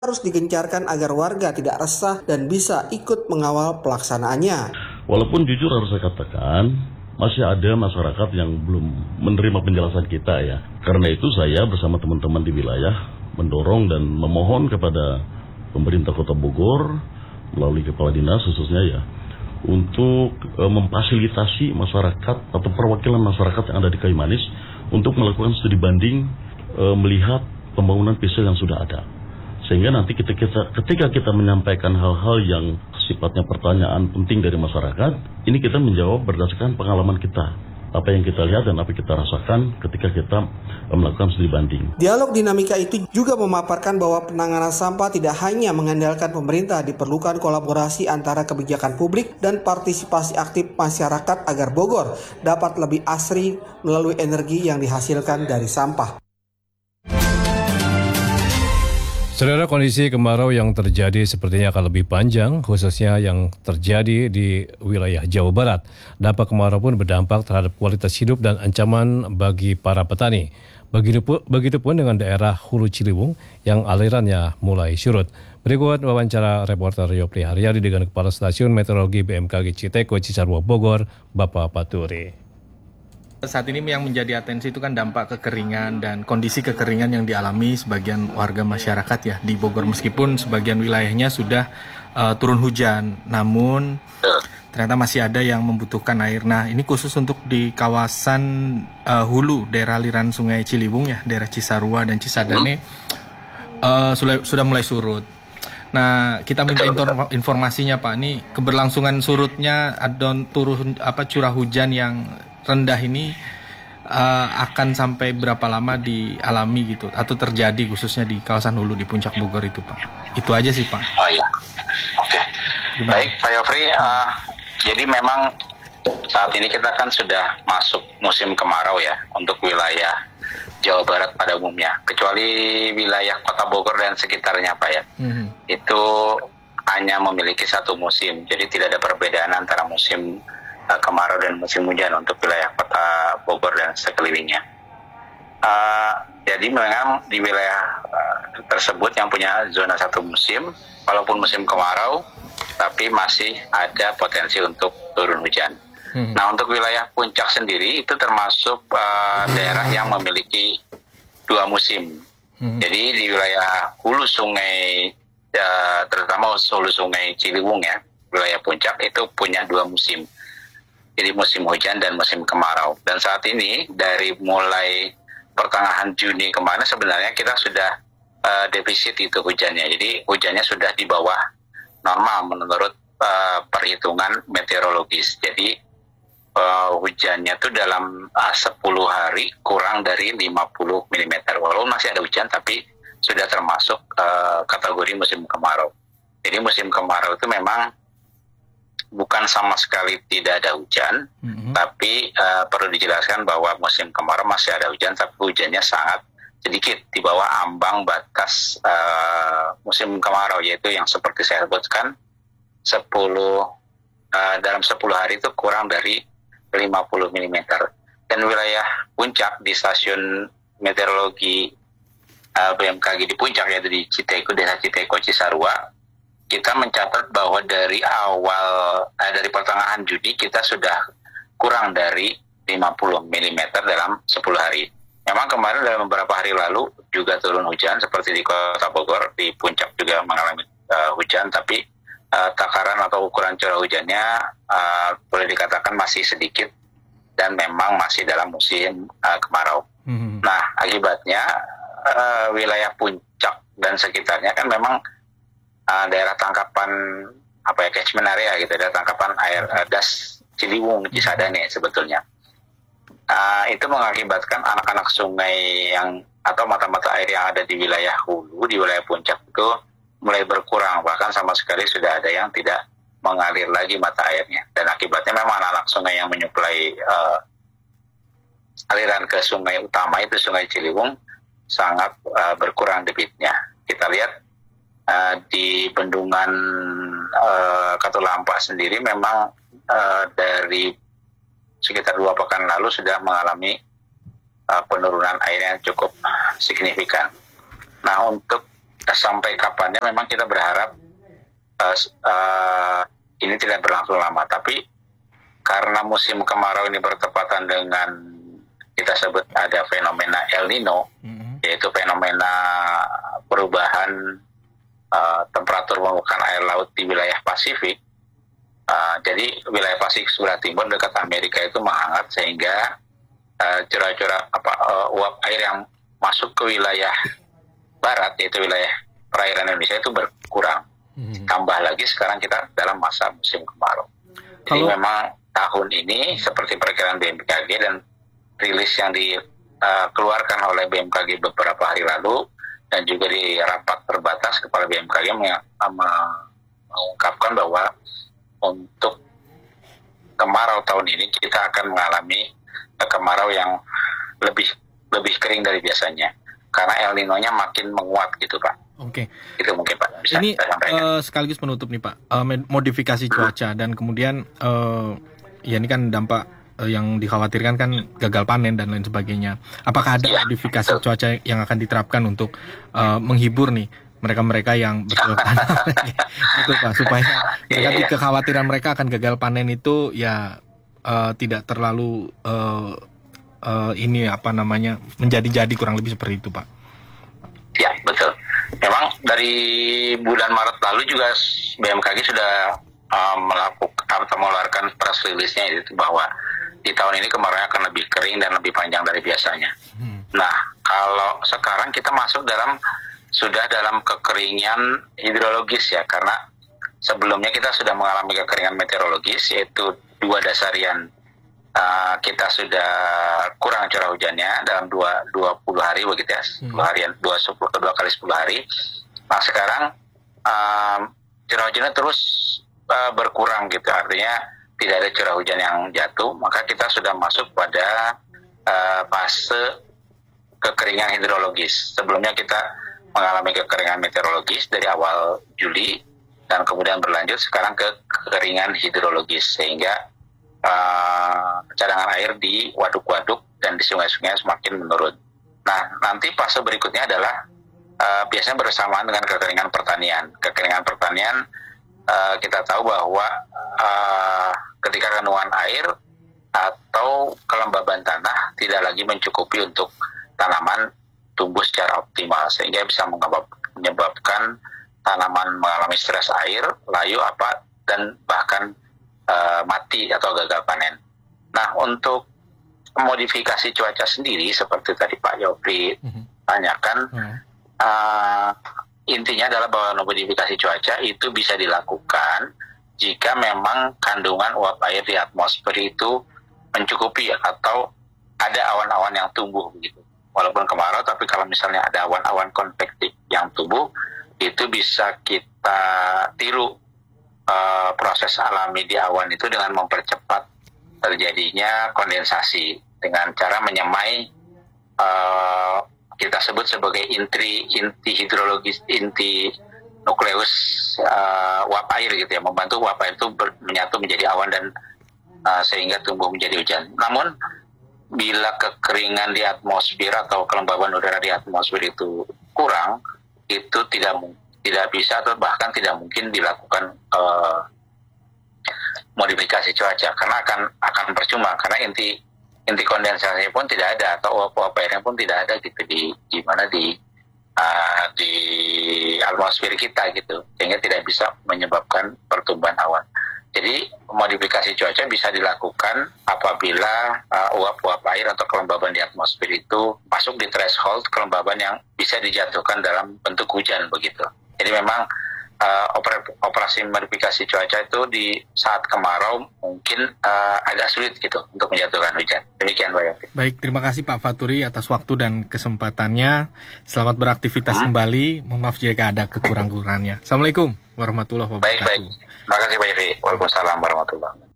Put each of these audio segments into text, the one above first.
harus digencarkan agar warga tidak resah dan bisa ikut mengawal pelaksanaannya. Walaupun jujur harus saya katakan, masih ada masyarakat yang belum menerima penjelasan kita ya. Karena itu saya bersama teman-teman di wilayah mendorong dan memohon kepada pemerintah Kota Bogor melalui kepala dinas khususnya ya, untuk memfasilitasi masyarakat atau perwakilan masyarakat yang ada di Kayu Manis untuk melakukan studi banding melihat pembangunan PISA yang sudah ada. Sehingga nanti ketika kita menyampaikan hal-hal yang sifatnya pertanyaan penting dari masyarakat, ini kita menjawab berdasarkan pengalaman kita. Apa yang kita lihat dan apa yang kita rasakan ketika kita melakukan studi banding. Dialog dinamika itu juga memaparkan bahwa penanganan sampah tidak hanya mengandalkan pemerintah, diperlukan kolaborasi antara kebijakan publik dan partisipasi aktif masyarakat agar Bogor dapat lebih asri melalui energi yang dihasilkan dari sampah. Saudara, kondisi kemarau yang terjadi sepertinya akan lebih panjang, khususnya yang terjadi di wilayah Jawa Barat. Dampak kemarau pun berdampak terhadap kualitas hidup dan ancaman bagi para petani. Begitupun dengan daerah Hulu Ciliwung yang alirannya mulai surut. Berikut wawancara reporter Yopri Haryadi dengan Kepala Stasiun Meteorologi BMKG Citeko Cisarua Bogor, Bapak Paturi. Saat ini yang menjadi atensi itu kan dampak kekeringan dan kondisi kekeringan yang dialami sebagian warga masyarakat ya di Bogor, meskipun sebagian wilayahnya sudah turun hujan, namun ternyata masih ada yang membutuhkan air. Nah, ini khusus untuk di kawasan hulu daerah aliran Sungai Ciliwung ya, daerah Cisarua dan Cisadane sudah mulai surut. Nah, kita minta informasinya Pak, ini keberlangsungan surutnya ada curah hujan yang rendah ini akan sampai berapa lama dialami gitu atau terjadi khususnya di kawasan hulu di Puncak Bogor itu Pak. Itu aja sih Pak. Oh iya. Oke. Baik Pak Yofri, jadi memang saat ini kita kan sudah masuk musim kemarau ya untuk wilayah Jawa Barat pada umumnya, kecuali wilayah Kota Bogor dan sekitarnya Pak ya. Itu hanya memiliki satu musim, jadi tidak ada perbedaan antara musim kemarau dan musim hujan untuk wilayah Kota Bogor dan sekelilingnya. Jadi memang di wilayah tersebut yang punya zona satu musim, walaupun musim kemarau, tapi masih ada potensi untuk turun hujan. Nah, untuk wilayah Puncak sendiri itu termasuk daerah yang memiliki dua musim. Jadi di wilayah hulu sungai, terutama hulu sungai Ciliwung ya, wilayah Puncak itu punya dua musim. Jadi musim hujan dan musim kemarau. Dan saat ini dari mulai pertengahan Juni kemarin sebenarnya kita sudah defisit itu hujannya. Jadi hujannya sudah di bawah normal menurut perhitungan meteorologis. Jadi hujannya itu dalam 10 hari kurang dari 50 mm. Walaupun masih ada hujan tapi sudah termasuk kategori musim kemarau. Jadi musim kemarau itu memang bukan sama sekali tidak ada hujan, tapi perlu dijelaskan bahwa musim kemarau masih ada hujan, tapi hujannya sangat sedikit di bawah ambang batas musim kemarau, yaitu yang seperti saya sebutkan 10 hari itu kurang dari 50 mm. Dan wilayah Puncak di stasiun meteorologi BMKG di Puncak, yaitu di Citeko, desa Citeko Cisarua, kita mencatat bahwa dari pertengahan Juni kita sudah kurang dari 50 mm dalam 10 hari. Memang kemarin dalam beberapa hari lalu juga turun hujan seperti di Kota Bogor, di Puncak juga mengalami hujan, tapi takaran atau ukuran curah hujannya boleh dikatakan masih sedikit dan memang masih dalam musim kemarau. Nah, akibatnya wilayah Puncak dan sekitarnya kan memang daerah tangkapan catchment area gitu, daerah tangkapan air das Ciliwung, Cisadane sebetulnya. Itu mengakibatkan anak-anak sungai atau mata-mata air yang ada di wilayah hulu, di wilayah Puncak itu mulai berkurang, bahkan sama sekali sudah ada yang tidak mengalir lagi mata airnya. Dan akibatnya memang anak-anak sungai yang menyuplai aliran ke sungai utama itu Sungai Ciliwung sangat berkurang debitnya. Kita lihat di bendungan Katulampa sendiri memang dari sekitar 2 pekan lalu sudah mengalami penurunan air yang cukup signifikan. Nah, untuk sampai kapannya memang kita berharap ini tidak berlangsung lama. Tapi karena musim kemarau ini bertepatan dengan kita sebut ada fenomena El Nino, yaitu fenomena perubahan temperatur permukaan air laut di wilayah Pasifik. Jadi wilayah Pasifik sebelah timur dekat Amerika itu menghangat sehingga curah-curah uap air yang masuk ke wilayah barat, yaitu wilayah perairan Indonesia itu berkurang. Tambah lagi sekarang kita dalam masa musim kemarau. Jadi memang tahun ini seperti perkiraan BMKG dan rilis yang dikeluarkan oleh BMKG beberapa hari lalu dan juga di rapat terbatas kepala BMKG mengungkapkan bahwa untuk kemarau tahun ini kita akan mengalami kemarau yang lebih kering dari biasanya karena El Nino-nya makin menguat gitu Pak. Oke. Itu mungkin Pak. Bisa ini sekaligus penutup nih Pak, modifikasi cuaca dan kemudian ya ini kan dampak yang dikhawatirkan kan gagal panen dan lain sebagainya. Apakah ada modifikasi cuaca yang akan diterapkan untuk menghibur nih mereka-mereka yang bercocok tanam gitu Pak, supaya kekhawatiran mereka akan gagal panen itu ya tidak terlalu menjadi-jadi, kurang lebih seperti itu Pak. Ya betul. Memang dari bulan Maret lalu juga BMKG sudah melakukan atau mengeluarkan press release-nya itu bahwa di tahun ini kemaraunya akan lebih kering dan lebih panjang dari biasanya. Nah, kalau sekarang kita masuk sudah dalam kekeringan hidrologis ya, karena sebelumnya kita sudah mengalami kekeringan meteorologis, yaitu 2 dasarian kita sudah kurang curah hujannya dalam 20 hari begitu ya, 10 harian, 2 kali 10 hari. Nah sekarang curah hujannya terus berkurang gitu, artinya tidak ada curah hujan yang jatuh, maka kita sudah masuk pada fase kekeringan hidrologis. Sebelumnya kita mengalami kekeringan meteorologis dari awal Juli dan kemudian berlanjut sekarang ke kekeringan hidrologis, sehingga cadangan air di waduk-waduk dan di sungai-sungai semakin menurun. Nah, nanti fase berikutnya adalah biasanya bersamaan dengan kekeringan pertanian. Kekeringan pertanian kita tahu bahwa ketika kandungan air atau kelembaban tanah tidak lagi mencukupi untuk tanaman tumbuh secara optimal, sehingga bisa menyebabkan tanaman mengalami stres air, layu, dan bahkan mati atau gagal panen. Nah, untuk modifikasi cuaca sendiri seperti tadi Pak Yopri tanyakan, intinya adalah bahwa modifikasi cuaca itu bisa dilakukan jika memang kandungan uap air di atmosfer itu mencukupi atau ada awan-awan yang tumbuh begitu. Walaupun kemarau, tapi kalau misalnya ada awan-awan konvektif yang tumbuh, itu bisa kita tiru proses alami di awan itu dengan mempercepat terjadinya kondensasi dengan cara menyemai kita sebut sebagai inti hidrologis, inti nukleus uap air gitu ya, membantu uap air itu menyatu menjadi awan dan sehingga tumbuh menjadi hujan. Namun bila kekeringan di atmosfer atau kelembaban udara di atmosfer itu kurang, itu tidak bisa atau bahkan tidak mungkin dilakukan modifikasi cuaca, karena akan percuma, karena inti kondensasinya pun tidak ada atau uap airnya pun tidak ada gitu di atmosfer kita gitu, sehingga tidak bisa menyebabkan pertumbuhan awan. Jadi modifikasi cuaca bisa dilakukan apabila uap air atau kelembaban di atmosfer itu masuk di threshold kelembaban yang bisa dijatuhkan dalam bentuk hujan begitu. Jadi memang operasi modifikasi cuaca itu di saat kemarau mungkin agak sulit gitu untuk menjatuhkan hujan. Demikian Pak Yofi. Baik, terima kasih Pak Faturi atas waktu dan kesempatannya. Selamat beraktivitas kembali. Mohon maaf jika ada kekurangannya. Assalamualaikum warahmatullahi wabarakatuh. Baik. Terima kasih Pak Yofi. Waalaikumsalam warahmatullahi wabarakatuh.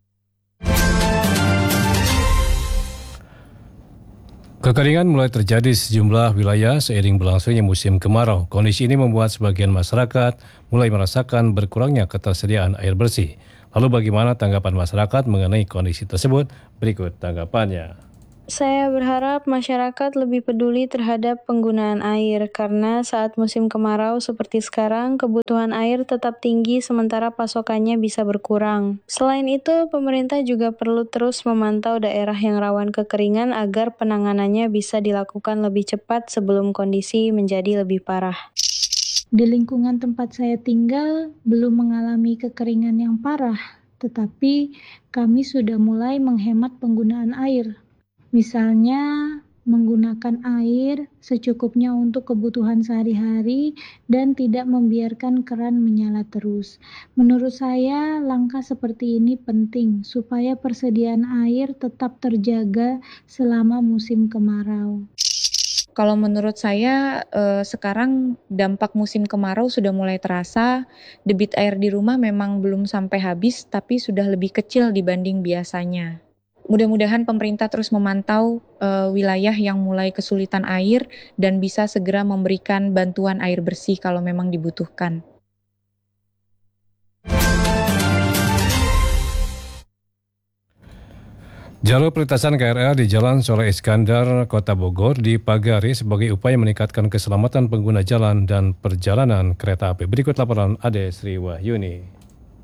Kekeringan mulai terjadi di sejumlah wilayah seiring berlangsungnya musim kemarau. Kondisi ini membuat sebagian masyarakat mulai merasakan berkurangnya ketersediaan air bersih. Lalu bagaimana tanggapan masyarakat mengenai kondisi tersebut? Berikut tanggapannya. Saya berharap masyarakat lebih peduli terhadap penggunaan air karena saat musim kemarau seperti sekarang, kebutuhan air tetap tinggi sementara pasokannya bisa berkurang. Selain itu, pemerintah juga perlu terus memantau daerah yang rawan kekeringan agar penanganannya bisa dilakukan lebih cepat sebelum kondisi menjadi lebih parah. Di lingkungan tempat saya tinggal belum mengalami kekeringan yang parah, tetapi kami sudah mulai menghemat penggunaan air. Misalnya, menggunakan air secukupnya untuk kebutuhan sehari-hari dan tidak membiarkan keran menyala terus. Menurut saya, langkah seperti ini penting supaya persediaan air tetap terjaga selama musim kemarau. Kalau menurut saya, sekarang dampak musim kemarau sudah mulai terasa. Debit air di rumah memang belum sampai habis, tapi sudah lebih kecil dibanding biasanya. Mudah-mudahan pemerintah terus memantau wilayah yang mulai kesulitan air dan bisa segera memberikan bantuan air bersih kalau memang dibutuhkan. Jalur perlintasan KRL di Jalan Soleh Iskandar, Kota Bogor dipagari sebagai upaya meningkatkan keselamatan pengguna jalan dan perjalanan kereta api. Berikut laporan Ade Sri Wahyuni.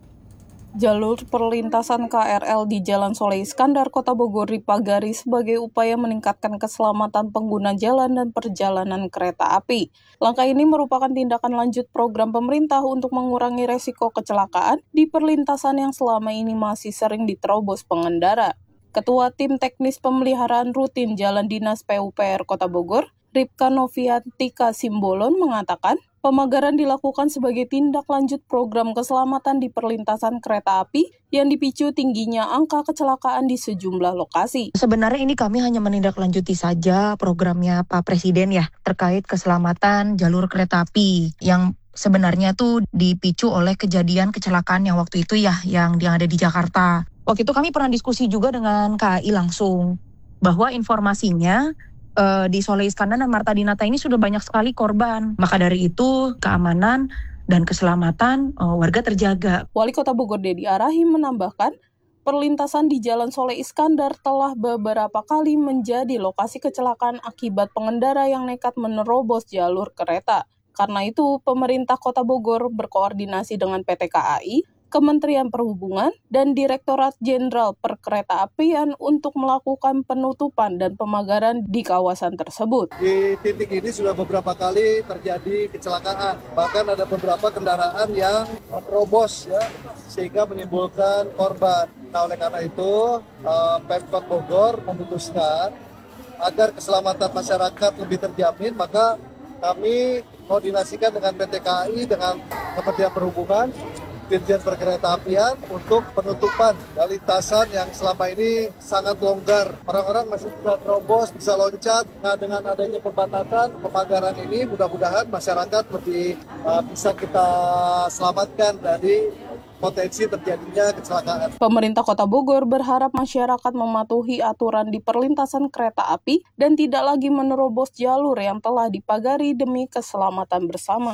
Jalur perlintasan KRL di Jalan Soleh Iskandar, Kota Bogor dipagari sebagai upaya meningkatkan keselamatan pengguna jalan dan perjalanan kereta api. Langkah ini merupakan tindakan lanjut program pemerintah untuk mengurangi resiko kecelakaan di perlintasan yang selama ini masih sering diterobos pengendara. Ketua Tim Teknis Pemeliharaan Rutin Jalan Dinas PUPR Kota Bogor, Ripka Noviantika Simbolon mengatakan, pemagaran dilakukan sebagai tindak lanjut program keselamatan di perlintasan kereta api yang dipicu tingginya angka kecelakaan di sejumlah lokasi. Sebenarnya ini kami hanya menindaklanjuti saja programnya Pak Presiden ya, terkait keselamatan jalur kereta api yang sebenarnya tuh dipicu oleh kejadian kecelakaan yang waktu itu ya, yang ada di Jakarta. Waktu itu kami pernah diskusi juga dengan KAI langsung, bahwa informasinya di Soleh Iskandar dan Marta Dinata ini sudah banyak sekali korban. Maka dari itu keamanan dan keselamatan warga terjaga. Wali Kota Bogor Dedi Arahim menambahkan, perlintasan di Jalan Soleh Iskandar telah beberapa kali menjadi lokasi kecelakaan akibat pengendara yang nekat menerobos jalur kereta. Karena itu, pemerintah Kota Bogor berkoordinasi dengan PT KAI, Kementerian Perhubungan, dan Direktorat Jenderal Perkeretaapian untuk melakukan penutupan dan pemagaran di kawasan tersebut. Di titik ini sudah beberapa kali terjadi kecelakaan, bahkan ada beberapa kendaraan yang menerobos ya, sehingga menimbulkan korban. Nah, oleh karena itu, Pemkot Bogor memutuskan agar keselamatan masyarakat lebih terjamin, maka kami koordinasikan dengan PT KAI, dengan Kementerian Perhubungan, Dirjen Perkeretaapian untuk penutupan lintasan yang selama ini sangat longgar. Orang-orang masih bisa terobos, bisa loncat. Nah, dengan adanya pembatasan, pemagaran ini mudah-mudahan masyarakat lebih bisa kita selamatkan dari potensi terjadinya kecelakaan. Pemerintah Kota Bogor berharap masyarakat mematuhi aturan di perlintasan kereta api dan tidak lagi menerobos jalur yang telah dipagari demi keselamatan bersama.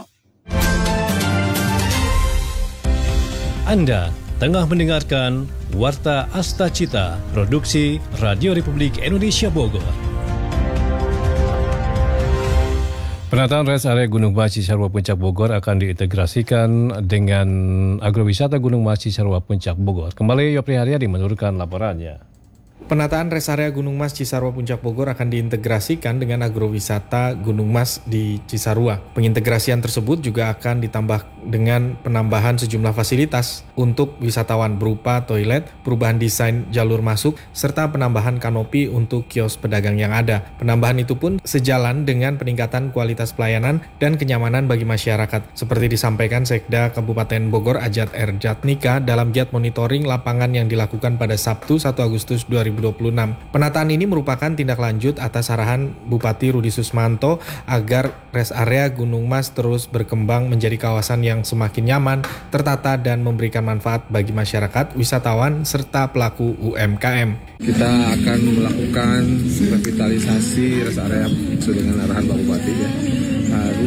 Anda tengah mendengarkan Warta Asta Cita, produksi Radio Republik Indonesia Bogor. Penataan rest area Gunung Mas Cisarua Puncak Bogor akan diintegrasikan dengan agrowisata Gunung Mas Cisarua Puncak Bogor. Kembali Yopri Haryadi menurunkan laporannya. Penataan res area Gunung Mas Cisarua Puncak Bogor akan diintegrasikan dengan agrowisata Gunung Mas di Cisarua. Pengintegrasian tersebut juga akan ditambah dengan penambahan sejumlah fasilitas untuk wisatawan berupa toilet, perubahan desain jalur masuk, serta penambahan kanopi untuk kios pedagang yang ada. Penambahan itu pun sejalan dengan peningkatan kualitas pelayanan dan kenyamanan bagi masyarakat, seperti disampaikan Sekda Kabupaten Bogor Ajat R. Jatnika dalam giat monitoring lapangan yang dilakukan pada Sabtu 1 Agustus 2026. Penataan ini merupakan tindak lanjut atas arahan Bupati Rudi Susmanto agar rest area Gunung Mas terus berkembang menjadi kawasan yang semakin nyaman, tertata dan memberikan manfaat bagi masyarakat, wisatawan, serta pelaku UMKM. Kita akan melakukan revitalisasi rest area sesuai dengan arahan Pak Bupati ya.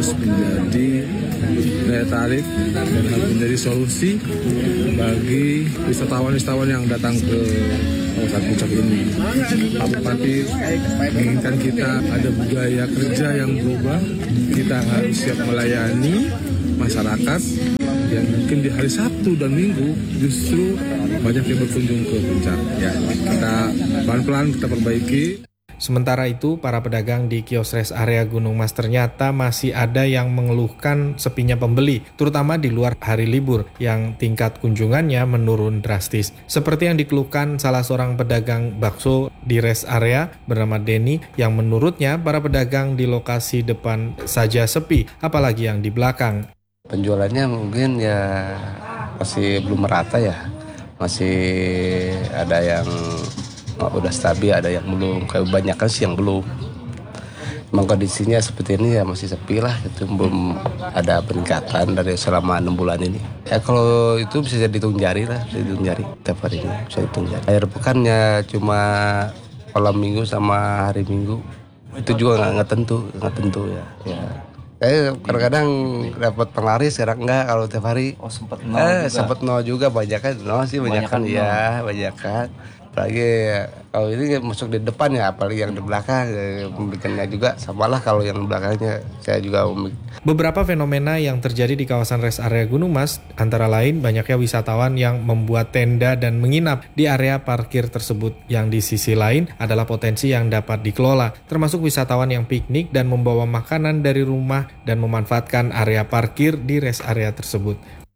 harus menjadi daya tarik dan harus menjadi solusi bagi wisatawan-wisatawan yang datang ke kawasan puncak ini. Pak Bupati menginginkan kita ada budaya kerja yang berubah. Kita harus siap melayani masyarakat yang mungkin di hari Sabtu dan Minggu justru banyak yang berkunjung ke puncak. Ya, kita pelan-pelan kita perbaiki. Sementara itu, para pedagang di kios rest area Gunung Mas ternyata masih ada yang mengeluhkan sepinya pembeli, terutama di luar hari libur yang tingkat kunjungannya menurun drastis. Seperti yang dikeluhkan salah seorang pedagang bakso di rest area bernama Denny, yang menurutnya para pedagang di lokasi depan saja sepi, apalagi yang di belakang. Penjualannya mungkin ya masih belum merata ya, masih ada yang udah stabil, ada yang belum, kebanyakan sih yang belum. Memang kondisinya seperti ini ya masih sepi lah, itu belum ada peningkatan dari selama 6 bulan ini. Ya kalau itu bisa jadi hitung jari lah, bisa dihitung jari tiap hari ini, bisa hitung jari. Akhir pekannya cuma malam minggu sama hari minggu, itu juga nggak tentu ya. Kadang-kadang dapat penglaris, kadang enggak kalau tiap hari. Oh sempat nol juga banyak kan, banyak kan. Apalagi kalau ini masuk di depan ya, apalagi yang di belakang pembelikannya juga samalah, kalau yang belakangnya saya juga Beberapa fenomena yang terjadi di kawasan rest area Gunung Mas antara lain banyaknya wisatawan yang membuat tenda dan menginap di area parkir tersebut, yang di sisi lain adalah potensi yang dapat dikelola, termasuk wisatawan yang piknik dan membawa makanan dari rumah dan memanfaatkan area parkir di rest area tersebut.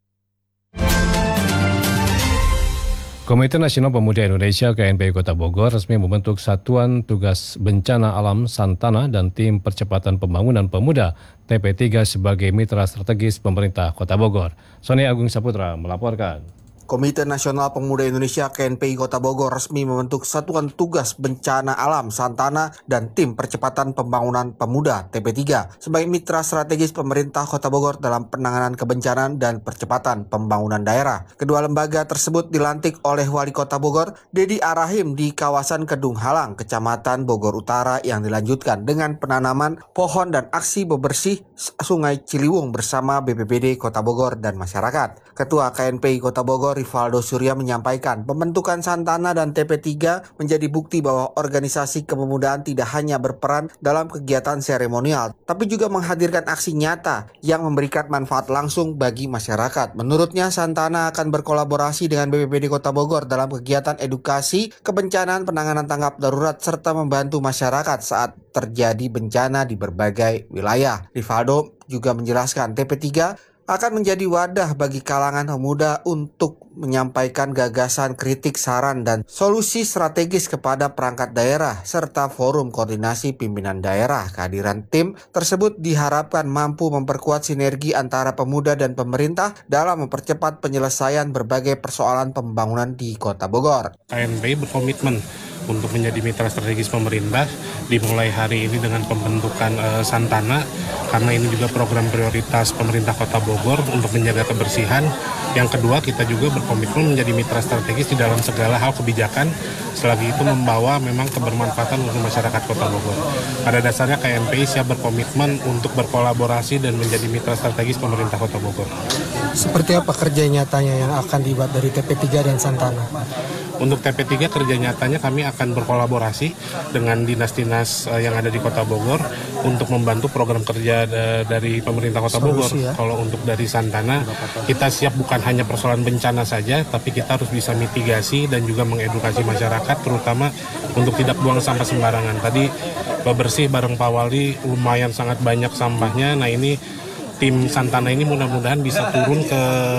Komite Nasional Pemuda Indonesia KNPI Kota Bogor resmi membentuk Satuan Tugas Bencana Alam Santana dan Tim Percepatan Pembangunan Pemuda TP3 sebagai mitra strategis pemerintah Kota Bogor. Sony Agung Saputra melaporkan. Komite Nasional Pemuda Indonesia KNPI Kota Bogor resmi membentuk Satuan Tugas Bencana Alam Santana dan Tim Percepatan Pembangunan Pemuda TP3 sebagai mitra strategis pemerintah Kota Bogor dalam penanganan kebencanaan dan percepatan pembangunan daerah. Kedua lembaga tersebut dilantik oleh Wali Kota Bogor, Dedi Arahim, di kawasan Kedung Halang, Kecamatan Bogor Utara, yang dilanjutkan dengan penanaman pohon dan aksi bebersih Sungai Ciliwung bersama BPBD Kota Bogor dan masyarakat. Ketua KNPI Kota Bogor Rivaldo Surya menyampaikan pembentukan Santana dan TP3 menjadi bukti bahwa organisasi kepemudaan tidak hanya berperan dalam kegiatan seremonial, tapi juga menghadirkan aksi nyata yang memberikan manfaat langsung bagi masyarakat. Menurutnya, Santana akan berkolaborasi dengan BPBD Kota Bogor dalam kegiatan edukasi, kebencanaan, penanganan tanggap darurat, serta membantu masyarakat saat terjadi bencana di berbagai wilayah. Rivaldo juga menjelaskan TP3 akan menjadi wadah bagi kalangan pemuda untuk menyampaikan gagasan, kritik, saran, dan solusi strategis kepada perangkat daerah, serta forum koordinasi pimpinan daerah. Kehadiran tim tersebut diharapkan mampu memperkuat sinergi antara pemuda dan pemerintah dalam mempercepat penyelesaian berbagai persoalan pembangunan di Kota Bogor. KNPI berkomitmen untuk menjadi mitra strategis pemerintah dimulai hari ini dengan pembentukan Santana, karena ini juga program prioritas pemerintah Kota Bogor untuk menjaga kebersihan. Yang kedua, kita juga berkomitmen menjadi mitra strategis di dalam segala hal kebijakan selagi itu membawa memang kebermanfaatan untuk masyarakat Kota Bogor. Pada dasarnya KNPI siap berkomitmen untuk berkolaborasi dan menjadi mitra strategis pemerintah Kota Bogor. Seperti apa kerja nyatanya yang akan dibuat dari TP3 dan Santana? Untuk TP3 kerja nyatanya kami akan berkolaborasi dengan dinas-dinas yang ada di Kota Bogor untuk membantu program kerja dari pemerintah Kota Bogor. Kalau untuk dari Santana, kita siap bukan hanya persoalan bencana saja, tapi kita harus bisa mitigasi dan juga mengedukasi masyarakat, terutama untuk tidak buang sampah sembarangan. Tadi bebersih bareng Pak Wali lumayan sangat banyak sampahnya. Nah ini tim Santana ini mudah-mudahan bisa turun ke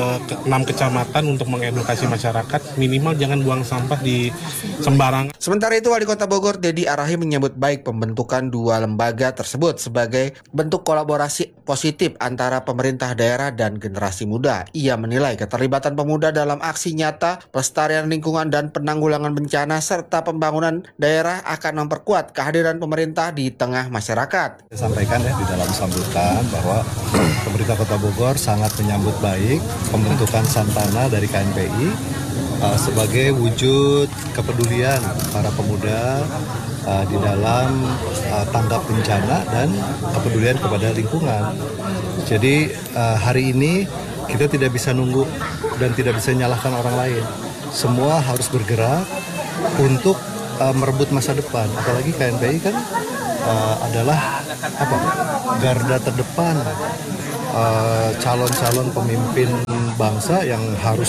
6 kecamatan untuk mengedukasi masyarakat, minimal jangan buang sampah di sembarangan. Sementara itu, Wali Kota Bogor Dedi Arahim menyambut baik pembentukan dua lembaga tersebut sebagai bentuk kolaborasi positif antara pemerintah daerah dan generasi muda. Ia menilai keterlibatan pemuda dalam aksi nyata, pelestarian lingkungan dan penanggulangan bencana serta pembangunan daerah akan memperkuat kehadiran pemerintah di tengah masyarakat. Saya sampaikan ya di dalam sambutan bahwa pemerintah Kota Bogor sangat menyambut baik pembentukan Santana dari KNPI sebagai wujud kepedulian para pemuda di dalam tanggap bencana dan kepedulian kepada lingkungan. Jadi hari ini kita tidak bisa nunggu dan tidak bisa menyalahkan orang lain. Semua harus bergerak untuk merebut masa depan. Apalagi KNPI kan adalah garda terdepan calon-calon pemimpin bangsa yang harus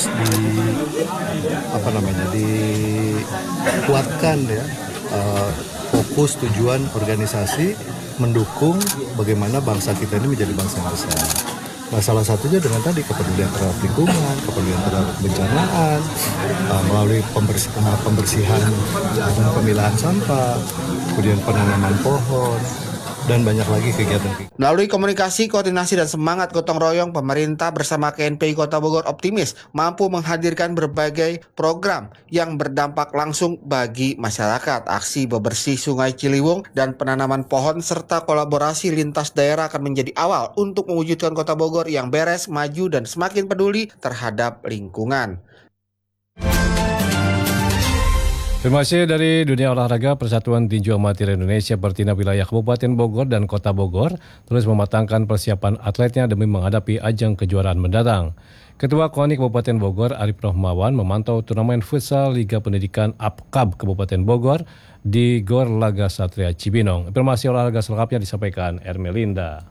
dikuatkan ya, fokus tujuan organisasi mendukung bagaimana bangsa kita ini menjadi bangsa yang besar. Nah, salah satunya dengan tadi kepedulian terhadap lingkungan, kepedulian terhadap bencanaan, melalui pembersihan dan pemilahan sampah, kemudian penanaman pohon, dan banyak lagi kegiatan. Melalui komunikasi, koordinasi, dan semangat gotong royong, pemerintah bersama KNPI Kota Bogor optimis mampu menghadirkan berbagai program yang berdampak langsung bagi masyarakat. Aksi bebersih Sungai Ciliwung dan penanaman pohon serta kolaborasi lintas daerah akan menjadi awal untuk mewujudkan Kota Bogor yang beres, maju, dan semakin peduli terhadap lingkungan. Informasi dari dunia olahraga, Persatuan Tinju Amatir Indonesia Pertina wilayah Kabupaten Bogor dan Kota Bogor terus mematangkan persiapan atletnya demi menghadapi ajang kejuaraan mendatang. Ketua KONI Kabupaten Bogor, Arif Rohmawan, memantau turnamen futsal Liga Pendidikan APKAB Kabupaten Bogor di Gor Laga Satria Cibinong. Informasi olahraga selengkapnya disampaikan Ermelinda.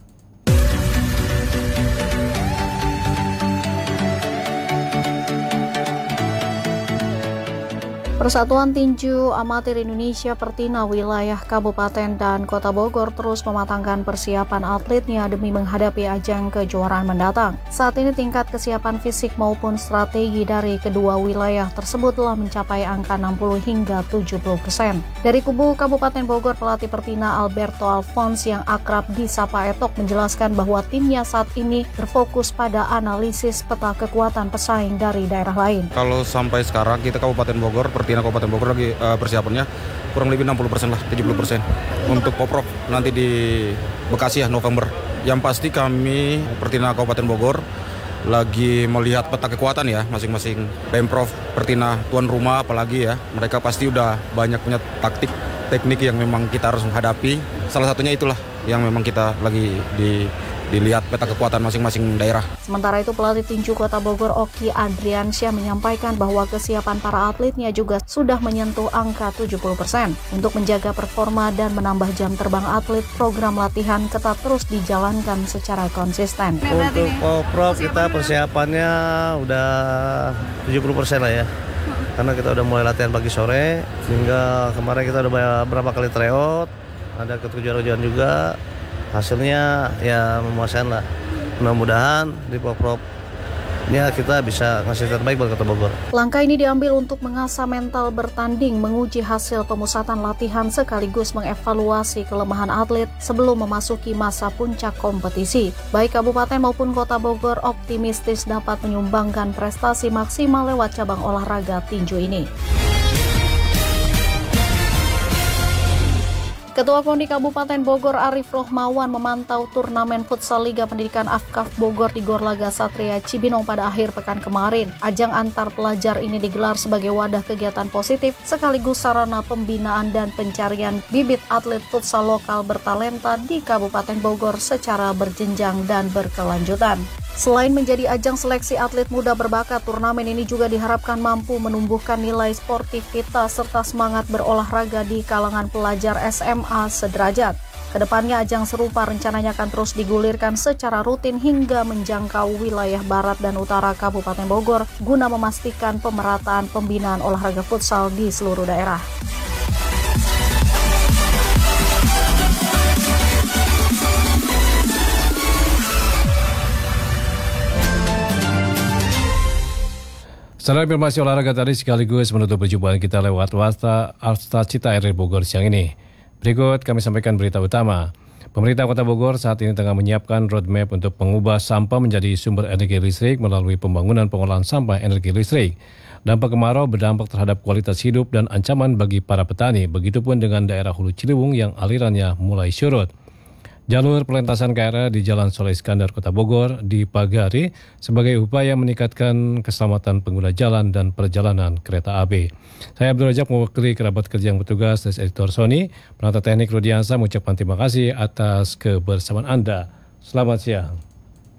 Persatuan Tinju Amatir Indonesia Pertina wilayah Kabupaten dan Kota Bogor terus mematangkan persiapan atletnya demi menghadapi ajang kejuaraan mendatang. Saat ini tingkat kesiapan fisik maupun strategi dari kedua wilayah tersebut telah mencapai angka 60 hingga 70%. Dari kubu Kabupaten Bogor, pelatih Pertina Alberto Alphonse yang akrab disapa Etok menjelaskan bahwa timnya saat ini berfokus pada analisis peta kekuatan pesaing dari daerah lain. Kalau sampai sekarang kita Kabupaten Bogor, Pertina Kabupaten Bogor lagi persiapannya kurang lebih 60% lah, 70%. Untuk Poprov nanti di Bekasi ya November. Yang pasti kami Pertina Kabupaten Bogor lagi melihat peta kekuatan ya masing-masing Pemprov, Pertina tuan rumah apalagi ya. Mereka pasti udah banyak punya taktik, teknik yang memang kita harus menghadapi. Salah satunya itulah yang memang kita lagi dilihat peta kekuatan masing-masing daerah. Sementara itu pelatih tinju Kota Bogor Oki Adriansyah menyampaikan bahwa kesiapan para atletnya juga sudah menyentuh angka 70%. Untuk menjaga performa dan menambah jam terbang atlet, program latihan ketat terus dijalankan secara konsisten. Untuk Poprov kita persiapannya udah 70% lah ya. Karena kita udah mulai latihan pagi sore, hingga kemarin kita udah berapa kali tryout, ada kejuaraan juga. Hasilnya ya memuaskan lah. Mudah-mudahan di Poprov-nya kita bisa ngasih terbaik buat Kota Bogor. Langkah ini diambil untuk mengasah mental bertanding, menguji hasil pemusatan latihan sekaligus mengevaluasi kelemahan atlet sebelum memasuki masa puncak kompetisi. Baik Kabupaten maupun Kota Bogor optimistis dapat menyumbangkan prestasi maksimal lewat cabang olahraga tinju ini. Ketua KONI Kabupaten Bogor Arif Rohmawan memantau turnamen futsal Liga Pendidikan APKAB Bogor di Gor Laga Satria Cibinong pada akhir pekan kemarin. Ajang antar pelajar ini digelar sebagai wadah kegiatan positif sekaligus sarana pembinaan dan pencarian bibit atlet futsal lokal bertalenta di Kabupaten Bogor secara berjenjang dan berkelanjutan. Selain menjadi ajang seleksi atlet muda berbakat, turnamen ini juga diharapkan mampu menumbuhkan nilai sportivitas serta semangat berolahraga di kalangan pelajar SMA sederajat. Kedepannya ajang serupa rencananya akan terus digulirkan secara rutin hingga menjangkau wilayah barat dan utara Kabupaten Bogor guna memastikan pemerataan pembinaan olahraga futsal di seluruh daerah. Setelah informasi olahraga tadi sekaligus menutup perjumpaan kita lewat Warta Cita RRI Bogor siang ini. Berikut kami sampaikan berita utama. Pemerintah Kota Bogor saat ini tengah menyiapkan roadmap untuk mengubah sampah menjadi sumber energi listrik melalui pembangunan pengolahan sampah energi listrik. Dampak kemarau berdampak terhadap kualitas hidup dan ancaman bagi para petani, begitupun dengan daerah Hulu Ciliwung yang alirannya mulai surut. jalur perlintasan KRL di Jalan Soleh Iskandar, Kota Bogor dipagari sebagai upaya meningkatkan keselamatan pengguna jalan dan perjalanan kereta api. Saya Abdul Rajab mewakili kerabat kerja yang bertugas dan editor Sony, penata teknik Rudiansa mengucapkan terima kasih atas kebersamaan Anda. Selamat siang.